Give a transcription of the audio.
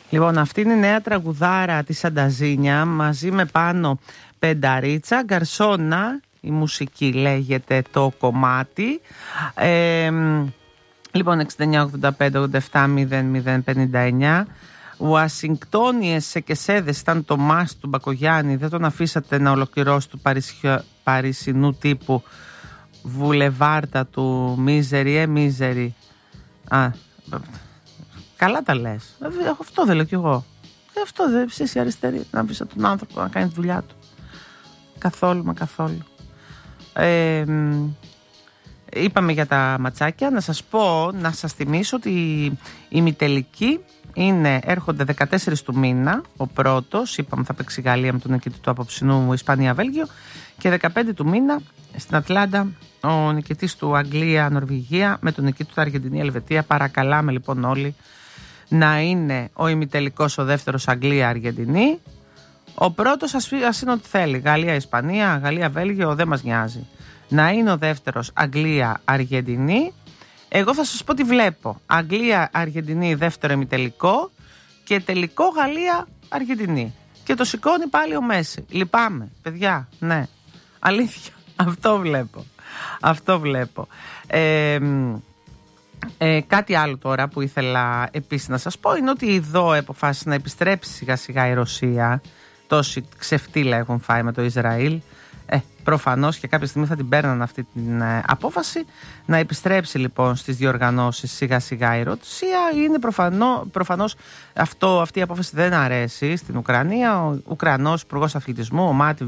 Λοιπόν, αυτή είναι η νέα τραγουδάρα της Ανταζίνια μαζί με πάνω Πενταρίτσα. Γκαρσόνα, η μουσική λέγεται το κομμάτι. Λοιπόν, 69-85-87-00-59. Ουασιγκτόνιες σε κεσέδες ήταν το μας του Μπακογιάννη. Δεν τον αφήσατε να ολοκληρώσει του παρισινού τύπου βουλεβάρτα του μίζερη, μίζερη. Καλά τα λες. Αυτό δεν λέω κι εγώ. Αυτό δεν ψήσει η αριστερή. Να αφήσα τον άνθρωπο να κάνει τη δουλειά του. Καθόλου μα καθόλου. Είπαμε για τα ματσάκια. Να σας πω, να σας θυμίσω ότι η ημιτελική έρχονται 14 του μήνα. Ο πρώτος, είπαμε, θα παίξει η Γαλλία με τον νικητή του απόψινού Ισπανία-Βέλγιο. Και 15 του μήνα στην Ατλάντα ο νικητής του Αγγλία-Νορβηγία με τον νικητή του Αργεντινή-Ελβετία. Παρακαλάμε λοιπόν όλοι να είναι ο ημιτελικός ο δεύτερος Αγγλία-Αργεντινή. Ο πρώτος ας είναι ό,τι θέλει. Γαλλία-Ισπανία, Γαλλία-Βέλγιο, δεν μας νοιάζει. Να είναι ο δεύτερος Αγγλία-Αργεντινή. Εγώ θα σας πω τι βλέπω. Αγγλία-Αργεντινή δεύτερο ημιτελικό και τελικό Γαλλία-Αργεντινή. Και το σηκώνει πάλι ο Μέση. Λυπάμαι, παιδιά, ναι. Αλήθεια, αυτό βλέπω. Κάτι άλλο τώρα που ήθελα επίσης να σας πω είναι ότι εδώ αποφάσισε να επιστρέψει σιγά σιγά η Ρωσία. Τόση ξεφτύλα έχουν φάει με το Ισραήλ. Προφανώς και κάποια στιγμή θα την παίρναν αυτή την απόφαση. Να επιστρέψει λοιπόν στις διοργανώσεις σιγά σιγά η Ρωσία. Είναι προφανώς αυτή η απόφαση δεν αρέσει στην Ουκρανία. Ο Ουκρανός υπουργός αθλητισμού, ο Μάτι